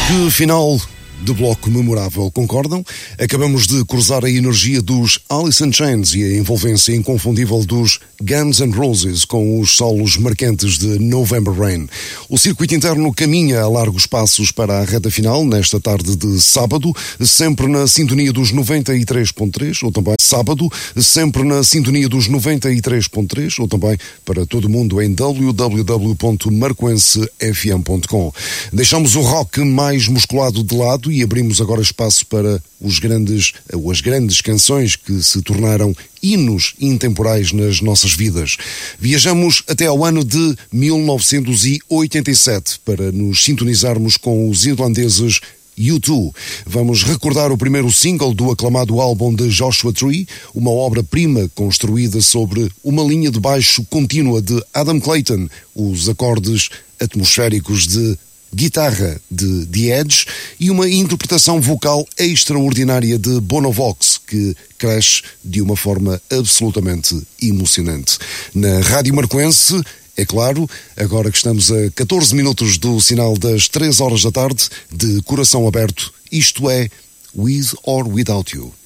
Que final de bloco memorável, concordam? Acabamos de cruzar a energia dos Alice in Chains e a envolvência inconfundível dos Guns N' Roses com os solos marcantes de November Rain. O circuito interno caminha a largos passos para a reta final nesta tarde de sábado, sempre na sintonia dos 93.3, ou também sábado, sempre na sintonia dos 93.3, ou também para todo mundo em www.marcoensefm.com. Deixamos o rock mais musculado de lado e abrimos agora espaço para as grandes canções que se tornaram hinos intemporais nas nossas vidas. Viajamos até ao ano de 1987 para nos sintonizarmos com os irlandeses U2. Vamos recordar o primeiro single do aclamado álbum de Joshua Tree, uma obra-prima construída sobre uma linha de baixo contínua de Adam Clayton, os acordes atmosféricos de guitarra de The Edge e uma interpretação vocal extraordinária de Bono Vox, que cresce de uma forma absolutamente emocionante. Na Rádio Marcoense, é claro, agora que estamos a 14 minutos do sinal das 3 horas da tarde, de coração aberto, isto é With or Without You.